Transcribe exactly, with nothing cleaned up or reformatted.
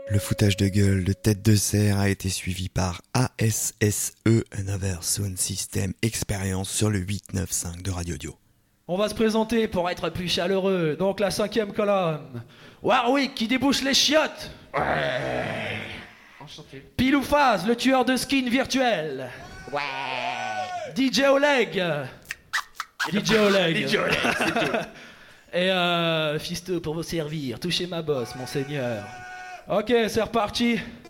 Le foutage de gueule de Tête de Serre a été suivi par A S S E, Another Sound System Experience sur le huit neuf cinq de Radio Dio. On va se présenter pour être plus chaleureux. Donc la cinquième colonne. Warwick qui débouche les chiottes. Ouais. Enchanté. Pile ou Phase, le tueur de skin virtuel. Ouais. D J Oleg. D J Oleg. D J Oleg, c'est tout. Et euh, Fisto pour vous servir. Touchez ma bosse, monseigneur. Ok, c'est reparti.